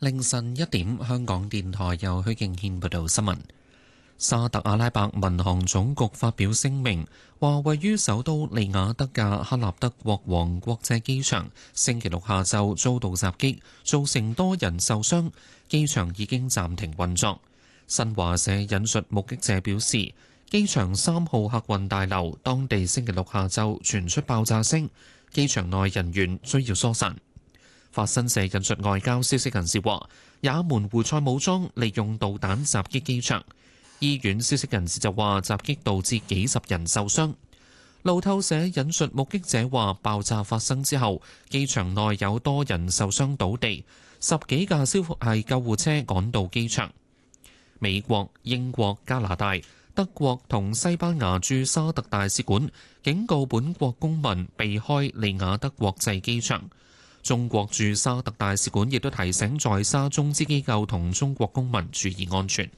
凌晨1點，香港電台由許敬軒報道新聞。沙特阿拉伯民航總局發表聲明，話位於首都利雅得嘅克納德國王國際機場星期六下晝遭到襲擊，造成多人受傷，機場已經暫停運作。新華社引述目擊者表示，機場3號客運大樓當地星期六下晝傳出爆炸聲，機場內人員需要疏散。法新社引述外交消息人士話，也門胡塞武裝利用導彈襲擊機場。醫院消息人士就話，襲擊導致幾十人受傷。路透社引述目擊者話，爆炸發生之後，機場內有多人受傷倒地，10幾架消防救護車趕到機場。美國、英國、加拿大、德國同西班牙駐沙特大使館警告本國公民避開利雅得國際機場。中國駐沙特大使館亦都提醒在沙中資機構同中國公民注意安全。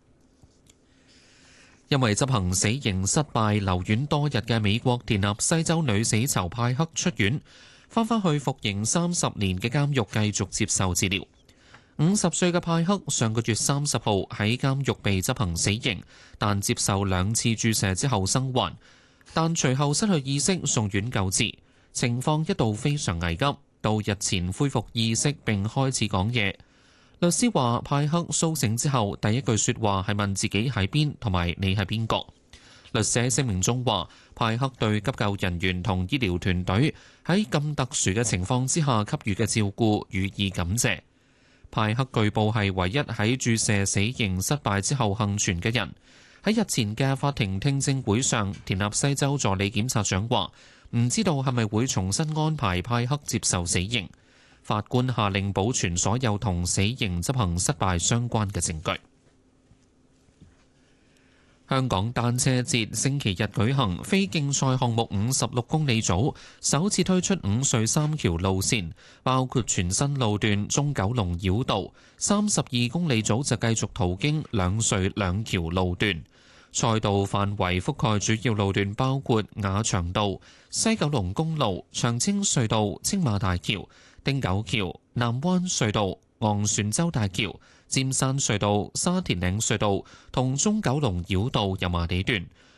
因為執行死刑失敗留院多日嘅美國田納西州女死囚派克出院，翻返去服刑30年嘅監獄繼續接受治療。50歲嘅派克上個月30號喺監獄被執行死刑，但接受2次注射之後生還，但隨後失去意識送院救治，情況一度非常危急。到日前恢復意識並開始講嘢。律師話派克甦醒之後第一句說話係問自己喺邊同埋你係邊個。律師喺聲明中話，派克對急救人員同醫療團隊喺咁特殊嘅情況之下給予嘅照顧予以感謝。派克據報係唯一喺注射死刑失敗之後幸存嘅人。喺日前嘅法庭聽證會上，田納西州助理檢察長話唔知道係咪會重新安排派克接受死刑。法官下令保存所有同死刑執行失敗相關嘅證據。香港單車節星期日舉行，非競賽項目56公里組首次推出5隧3橋路線，包括全新路段中九龍繞道；32公里組就繼續途經兩隧兩橋路段。賽道範圍覆蓋主要路段包括雅翔道、西九龍公路、長青隧道、青馬大橋、汀九橋、南灣隧道、昂船洲大橋、尖山隧道、沙田嶺隧道同中九龍繞道油麻地段，